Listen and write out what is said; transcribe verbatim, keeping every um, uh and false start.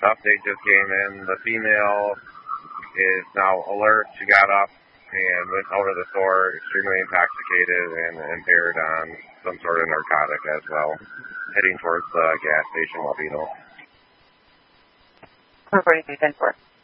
update just came in. The female is now alert. She got up and went out of the store extremely intoxicated and impaired on some sort of narcotic as well, heading towards the gas station, Wabeno. Reporting to ten four.